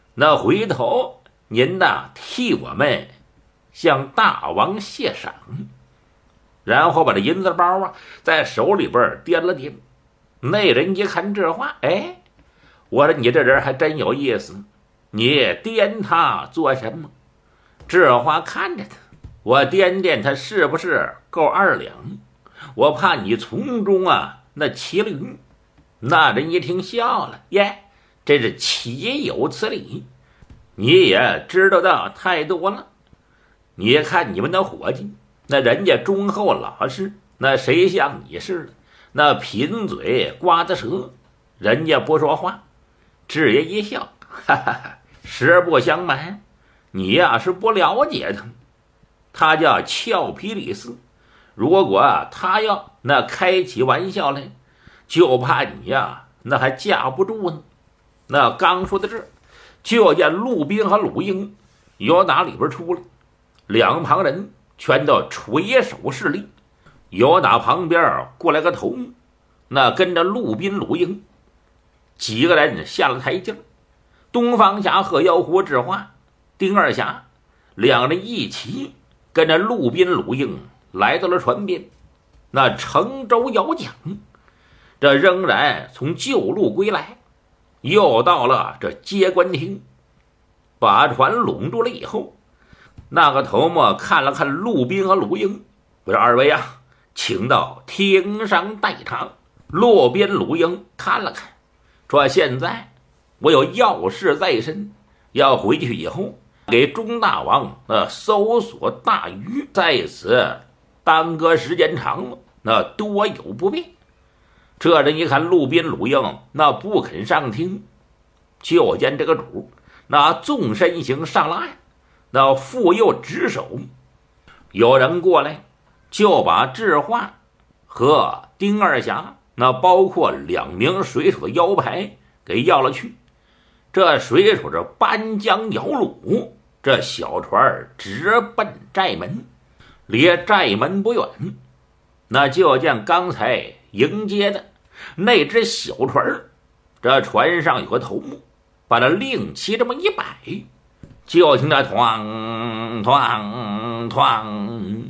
那回头您呐替我们向大王谢赏。然后把这银子包啊在手里边掂了掂。那人一看这话，哎，我说你这人还真有意思，你掂他做什么？这话看着他，我掂掂他是不是够2两，我怕你从中啊那骑驴。那人一听笑了，耶，这是岂有此理，你也知道的太多了。你看你们的伙计，那人家忠厚老实，那谁像你似的，那贫嘴瓜子舌，人家不说话。智爷一笑，哈哈哈，实不相瞒，你呀是不了解他，他叫俏皮李四。如果他要那开起玩笑来，就怕你呀那还架不住呢。那刚说到这，就见陆斌和鲁英由打里边出来，两旁人全都垂手侍立。由打旁边过来个头目，那跟着陆斌鲁英几个人下了台阶。东方侠、贺妖狐、智化、丁二侠两人一起跟着陆斌鲁英来到了船边。那乘舟摇桨，这仍然从旧路归来，又到了这接官厅，把船拢住了以后，那个头目看了看陆斌和鲁英，我说二位啊，请到厅上待场。陆斌鲁英看了看，说现在我有要事在身，要回去以后给钟大王搜索大鱼，在此耽搁时间长了，那多有不便。这人一看陆斌鲁英那不肯上厅，就见这个主那纵身形上了岸，那复又执手。有人过来就把智化和丁二侠那包括2名水手的腰牌给要了去。这水手这搬江摇橹，这小船直奔寨门。离寨门不远，那就见刚才迎接的那只小船，这船上有个头目，把这令旗这么一摆，就听着哐哐哐，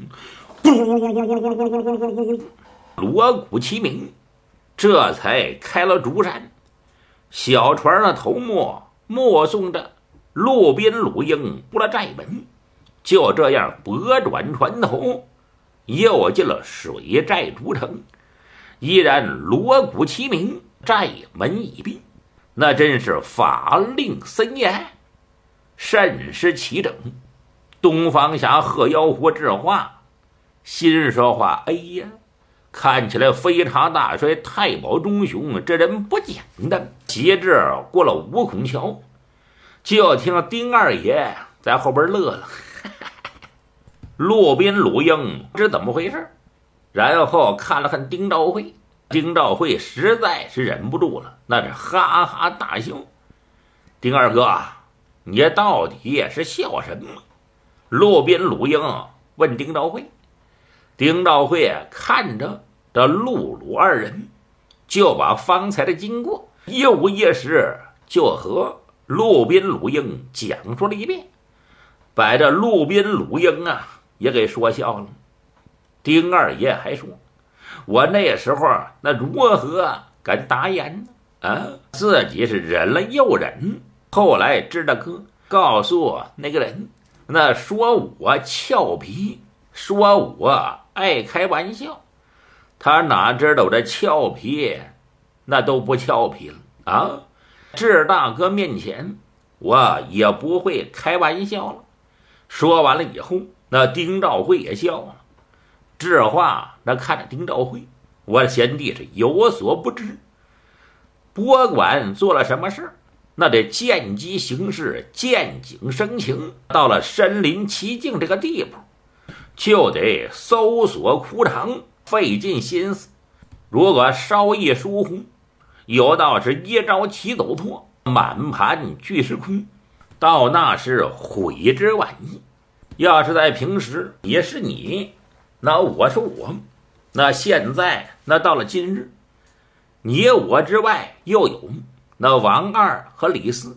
锣鼓齐鸣，这才开了竹山。小船的头目目送着陆斌鲁英出了寨门，就这样拨转船头，又进了水寨主城。依然锣鼓齐鸣，寨门已闭，那真是法令森严，甚是齐整。东方侠、贺妖狐、智化心说话，哎呀，看起来飞茶大帅太保忠雄这人不简单。骑至过了五孔桥，就听丁二爷在后边乐了。陆斌鲁英不知怎么回事，然后看了看丁兆会，丁兆会实在是忍不住了，那是哈哈大笑。丁二哥，你到底是笑什么？陆斌鲁英问丁兆会。丁兆会看着这陆鲁二人，就把方才的经过一五一十就和陆斌鲁英讲述了一遍，把这陆斌鲁英啊也给说笑了。丁二爷还说，我那时候那如何敢答言呢？啊，自己是忍了又忍，后来知道哥告诉那个人，那说我俏皮，说我爱开玩笑，他哪知道我这俏皮那都不俏皮了啊！智大哥面前我也不会开玩笑了。说完了以后，那丁兆会也笑了。智化那看着丁兆会，我贤弟是有所不知，不管做了什么事，那得见机行事，见景生情。到了身临其境这个地步，就得搜索枯肠，费尽心思。如果稍一疏忽，有道是一朝棋走错，满盘俱是空，到那时悔之晚矣。要是在平时也是你，那我是我，那现在那到了今日，你我之外又有那王二和李四，